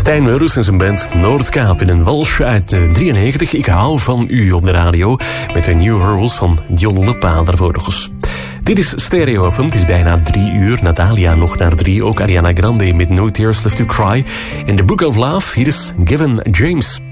Stijn Meurus en zijn band Noordkaap in een wals uit 93. Ik hou van u op de radio. Met de New Hurls van Dion Leppa daarvoor nog eens. Dit is Stereo FM. Het is bijna 3 uur. Natalia nog naar 3. Ook Ariana Grande met No Tears Left to Cry. En The Book of Love. Hier is Gavin James.